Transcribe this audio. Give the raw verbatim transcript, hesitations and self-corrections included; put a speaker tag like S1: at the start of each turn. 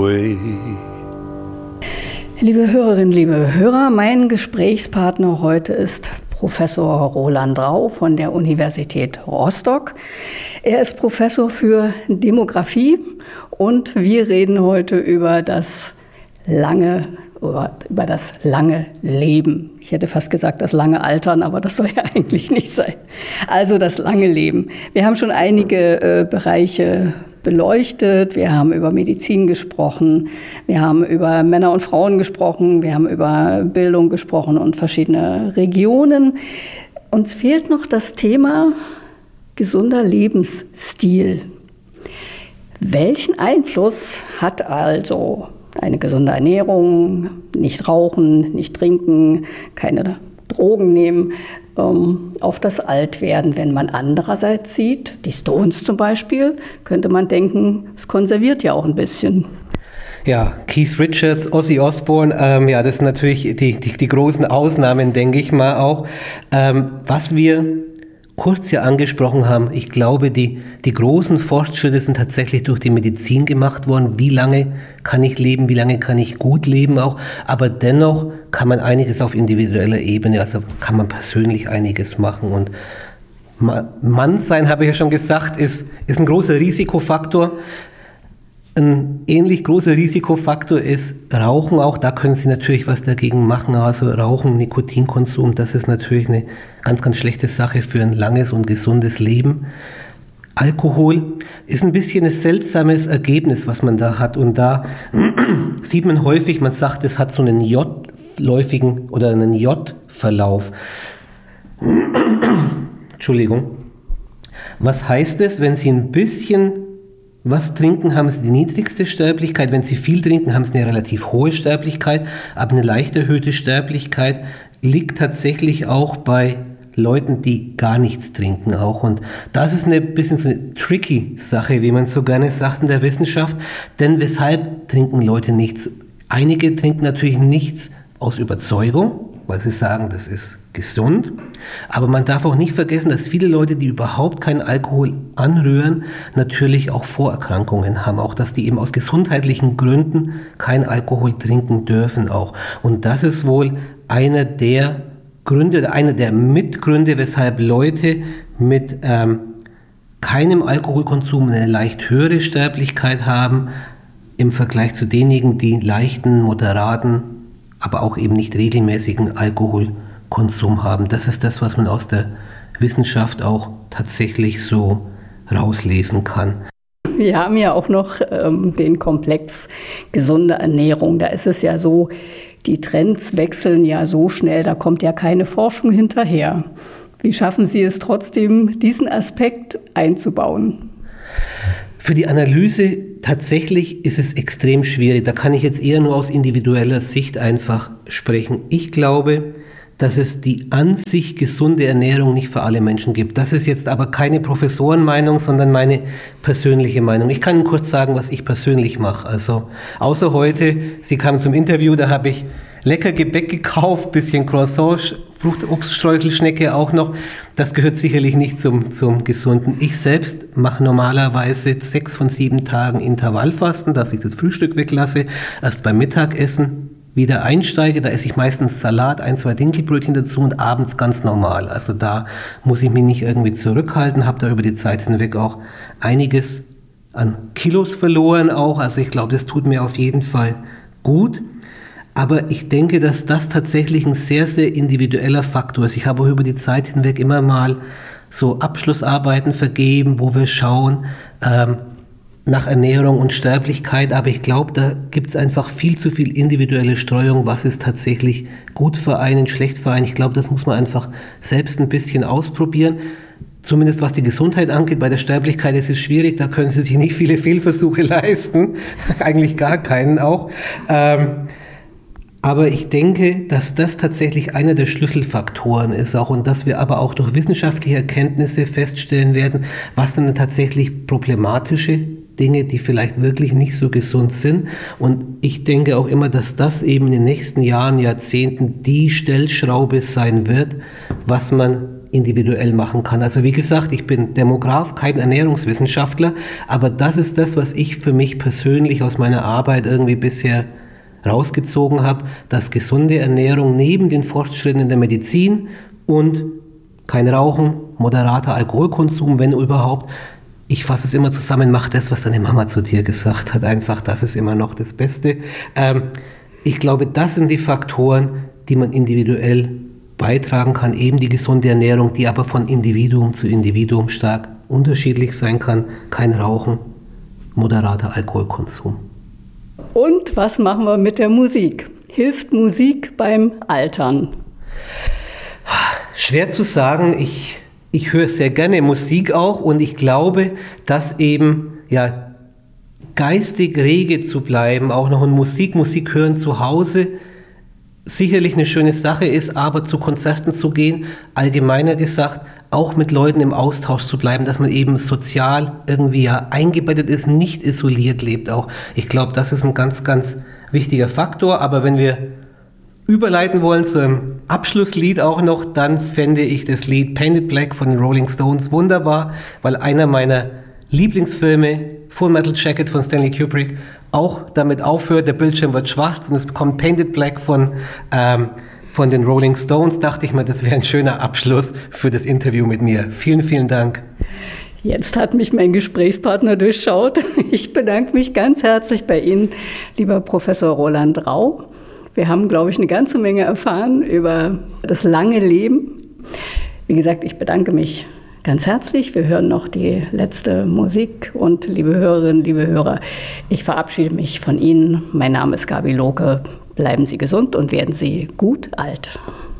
S1: way.
S2: Liebe Hörerinnen, liebe Hörer, mein Gesprächspartner heute ist Professor Roland Rau von der Universität Rostock. Er ist Professor für Demografie und wir reden heute über das lange über, über das lange Leben. Ich hätte fast gesagt, das lange Altern, aber das soll ja eigentlich nicht sein. Also das lange Leben. Wir haben schon einige äh, Bereiche beleuchtet. Wir haben über Medizin gesprochen. Wir haben über Männer und Frauen gesprochen. Wir haben über Bildung gesprochen und verschiedene Regionen. Uns fehlt noch das Thema gesunder Lebensstil. Welchen Einfluss hat also eine gesunde Ernährung, nicht rauchen, nicht trinken, keine Drogen nehmen, ähm, auf das Altwerden, wenn man andererseits sieht, die Stones zum Beispiel, könnte man denken, es konserviert ja auch ein bisschen.
S3: Ja, Keith Richards, Ozzy Osbourne, ähm, ja, das sind natürlich die, die, die großen Ausnahmen, denke ich mal auch. Ähm, was wir kurz ja angesprochen haben, ich glaube, die, die großen Fortschritte sind tatsächlich durch die Medizin gemacht worden. Wie lange kann ich leben, wie lange kann ich gut leben auch, aber dennoch kann man einiges auf individueller Ebene, also kann man persönlich einiges machen. Und Mann sein, habe ich ja schon gesagt, ist, ist ein großer Risikofaktor. Ein ähnlich großer Risikofaktor ist Rauchen auch. Da können Sie natürlich was dagegen machen. Also Rauchen, Nikotinkonsum, das ist natürlich eine ganz, ganz schlechte Sache für ein langes und gesundes Leben. Alkohol ist ein bisschen ein seltsames Ergebnis, was man da hat. Und da sieht man häufig, man sagt, es hat so einen J-läufigen oder einen J-Verlauf. Entschuldigung. Was heißt es, wenn Sie ein bisschen was trinken, haben Sie die niedrigste Sterblichkeit. Wenn Sie viel trinken, haben Sie eine relativ hohe Sterblichkeit. Aber eine leicht erhöhte Sterblichkeit liegt tatsächlich auch bei Leuten, die gar nichts trinken auch. Und das ist eine bisschen so eine tricky Sache, wie man so gerne sagt in der Wissenschaft. Denn weshalb trinken Leute nichts? Einige trinken natürlich nichts aus Überzeugung, weil sie sagen, das ist gesund. Aber man darf auch nicht vergessen, dass viele Leute, die überhaupt keinen Alkohol anrühren, natürlich auch Vorerkrankungen haben. Auch, dass die eben aus gesundheitlichen Gründen keinen Alkohol trinken dürfen auch. Und das ist wohl einer der Gründe, einer der Mitgründe, weshalb Leute mit ähm, keinem Alkoholkonsum eine leicht höhere Sterblichkeit haben im Vergleich zu denjenigen, die leichten, moderaten, aber auch eben nicht regelmäßigen Alkoholkonsum haben. Das ist das, was man aus der Wissenschaft auch tatsächlich so rauslesen kann.
S2: Wir haben ja auch noch ähm, den Komplex gesunde Ernährung. Da ist es ja so, die Trends wechseln ja so schnell, da kommt ja keine Forschung hinterher. Wie schaffen Sie es trotzdem, diesen Aspekt einzubauen?
S3: Für die Analyse tatsächlich ist es extrem schwierig. Da kann ich jetzt eher nur aus individueller Sicht einfach sprechen. Ich glaube, dass es die an sich gesunde Ernährung nicht für alle Menschen gibt. Das ist jetzt aber keine Professorenmeinung, sondern meine persönliche Meinung. Ich kann Ihnen kurz sagen, was ich persönlich mache. Also außer heute, Sie kamen zum Interview, da habe ich lecker Gebäck gekauft, bisschen Croissant, Frucht, Obststreusel, Schnecke auch noch. Das gehört sicherlich nicht zum, zum Gesunden. Ich selbst mache normalerweise sechs von sieben Tagen Intervallfasten, dass ich das Frühstück weglasse, erst beim Mittagessen wieder einsteige. Da esse ich meistens Salat, ein, zwei Dinkelbrötchen dazu und abends ganz normal. Also da muss ich mich nicht irgendwie zurückhalten, habe da über die Zeit hinweg auch einiges an Kilos verloren auch. Also ich glaube, das tut mir auf jeden Fall gut. Aber ich denke, dass das tatsächlich ein sehr, sehr individueller Faktor ist. Ich habe auch über die Zeit hinweg immer mal so Abschlussarbeiten vergeben, wo wir schauen ähm, nach Ernährung und Sterblichkeit. Aber ich glaube, da gibt es einfach viel zu viel individuelle Streuung. Was ist tatsächlich gut für einen, schlecht für einen? Ich glaube, das muss man einfach selbst ein bisschen ausprobieren. Zumindest was die Gesundheit angeht. Bei der Sterblichkeit ist es schwierig, da können Sie sich nicht viele Fehlversuche leisten. Eigentlich gar keinen auch. Ähm, Aber ich denke, dass das tatsächlich einer der Schlüsselfaktoren ist auch und dass wir aber auch durch wissenschaftliche Erkenntnisse feststellen werden, was sind tatsächlich problematische Dinge, die vielleicht wirklich nicht so gesund sind. Und ich denke auch immer, dass das eben in den nächsten Jahren, Jahrzehnten die Stellschraube sein wird, was man individuell machen kann. Also wie gesagt, ich bin Demograf, kein Ernährungswissenschaftler, aber das ist das, was ich für mich persönlich aus meiner Arbeit irgendwie bisher rausgezogen habe, dass gesunde Ernährung neben den Fortschritten in der Medizin und kein Rauchen, moderater Alkoholkonsum, wenn überhaupt, ich fasse es immer zusammen, mach das, was deine Mama zu dir gesagt hat, einfach, das ist immer noch das Beste. Ähm, ich glaube, das sind die Faktoren, die man individuell beitragen kann, eben die gesunde Ernährung, die aber von Individuum zu Individuum stark unterschiedlich sein kann. Kein Rauchen, moderater Alkoholkonsum.
S2: Und was machen wir mit der Musik? Hilft Musik beim Altern?
S3: Schwer zu sagen. Ich, ich höre sehr gerne Musik auch und ich glaube, dass eben ja, geistig rege zu bleiben, auch noch in Musik, Musik hören zu Hause, sicherlich eine schöne Sache ist, aber zu Konzerten zu gehen, allgemeiner gesagt, auch mit Leuten im Austausch zu bleiben, dass man eben sozial irgendwie ja eingebettet ist, nicht isoliert lebt auch. Ich glaube, das ist ein ganz, ganz wichtiger Faktor, aber wenn wir überleiten wollen zu einem Abschlusslied auch noch, dann fände ich das Lied Painted Black von den Rolling Stones wunderbar, weil einer meiner Lieblingsfilme, Full Metal Jacket von Stanley Kubrick, auch damit aufhört, der Bildschirm wird schwarz und es bekommt Painted Black von, ähm, von den Rolling Stones, dachte ich mir, das wäre ein schöner Abschluss für das Interview mit mir. Vielen, vielen Dank.
S2: Jetzt hat mich mein Gesprächspartner durchschaut. Ich bedanke mich ganz herzlich bei Ihnen, lieber Professor Roland Rau. Wir haben, glaube ich, eine ganze Menge erfahren über das lange Leben. Wie gesagt, ich bedanke mich ganz herzlich. Wir hören noch die letzte Musik und liebe Hörerinnen, liebe Hörer, ich verabschiede mich von Ihnen. Mein Name ist Gabi Lohke. Bleiben Sie gesund und werden Sie gut alt.